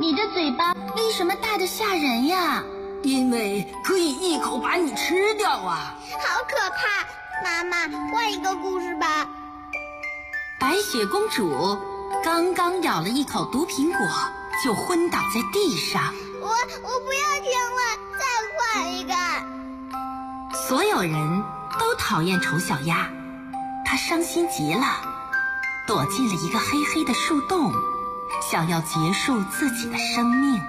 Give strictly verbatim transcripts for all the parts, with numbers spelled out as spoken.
你的嘴巴为什么大得吓人呀？ 因为可以一口把你吃掉啊！ 好可怕！妈妈，换一个故事吧。 白雪公主刚刚咬了一口毒苹果，就昏倒在地上。 我我不要听了，再换一个。 所有人都讨厌丑小鸭，她伤心极了，躲进了一个黑黑的树洞，想要结束自己的生命。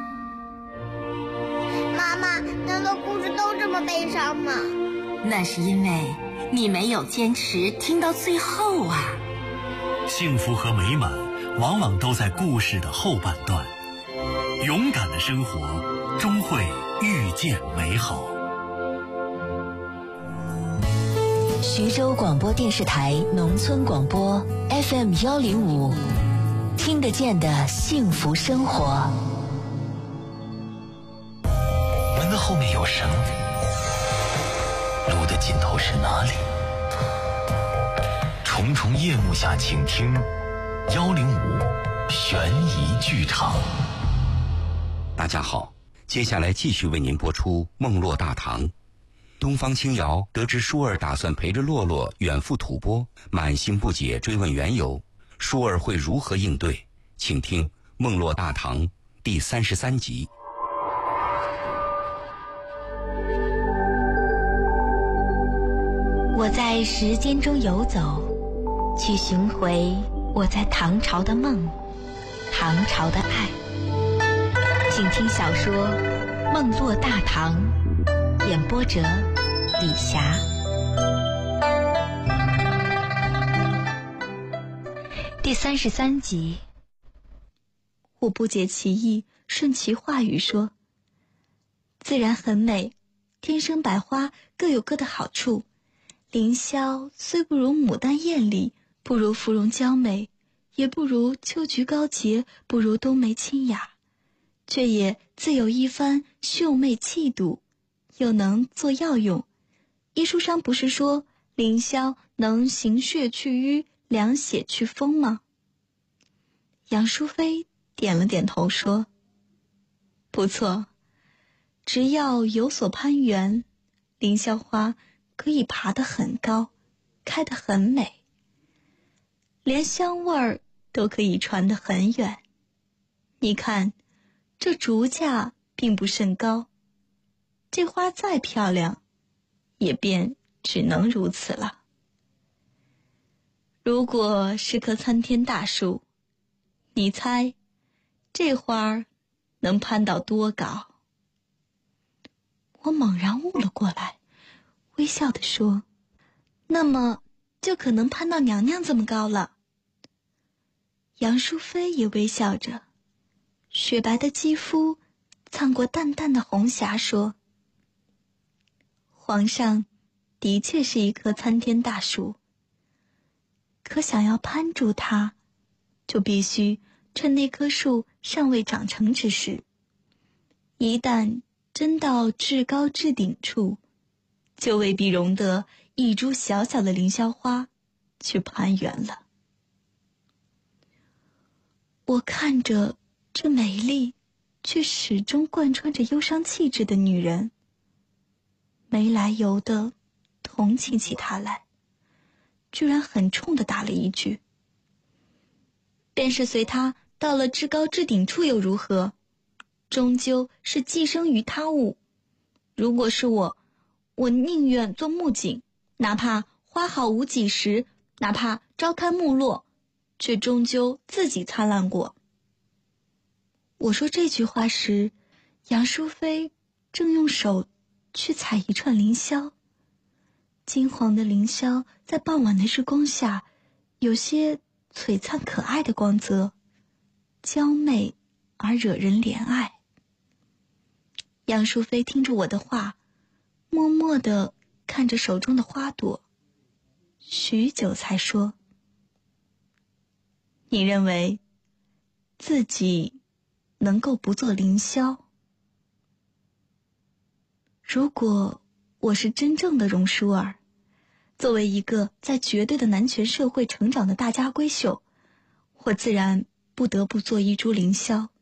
妈妈，难道故事都这么悲伤吗？ 那是因为你没有坚持听到最后啊。 幸福和美满往往都在故事的后半段，勇敢的生活终会遇见美好。 徐州广播电视台农村广播 F M 幺零五，听得见的幸福生活。 门的后面有绳，路的尽头是哪里？重重夜幕下，请听幺零五悬疑剧场。 大家好，接下来继续为您播出《梦洛大唐》。东方青瑶得知舒儿打算陪着洛洛远赴吐蕃，满心不解，追问缘由。舒儿会如何应对？请听《梦洛大唐》第三十三集。 我在时间中游走，去寻回我在唐朝的梦，唐朝的爱。请听小说《梦洛大唐》，演播者李霞。第三十三集。 我不解其意，顺其话语说：自然很美，天生百花各有各的好处。凌霄虽不如牡丹艳丽，不如芙蓉娇美，也不如秋菊高洁，不如冬梅清雅，却也自有一番秀媚气度，又能做药用。医书上不是说凌霄能行血去瘀，凉血去风吗？杨淑妃点了点头说：不错，只要有所攀援，凌霄花可以爬得很高，开得很美，连香味儿都可以传得很远。你看，这竹架并不甚高，这花再漂亮，也便只能如此了。如果是棵参天大树，你猜这花儿能攀到多高？我猛然悟了过来，微笑地说：那么就可能攀到娘娘这么高了。杨淑妃也微笑着，雪白的肌肤淌过淡淡的红霞，说：皇上的确是一棵参天大树，可想要攀住它，就必须趁那棵树尚未长成之时，一旦真到至高至顶处，就未必容得一株小小的凌霄花去攀援了。我看着这美丽却始终贯穿着忧伤气质的女人，没来由的同情起她来，居然很冲地打了一句：便是随她到了至高至顶处又如何？终究是寄生于他物。如果是我，我宁愿做木槿，哪怕花好无几时，哪怕朝开暮落，却终究自己灿烂过。我说这句话时，杨淑妃正用手去采一串凌霄。金黄的凌霄在傍晚的日光下，有些璀璨可爱的光泽，娇媚而惹人怜爱。杨淑妃听着我的话，默默地看着手中的花朵，许久才说：你认为自己能够不做凌霄？如果我是真正的荣淑儿，作为一个在绝对的男权社会成长的大家闺秀，我自然不得不做一株凌霄。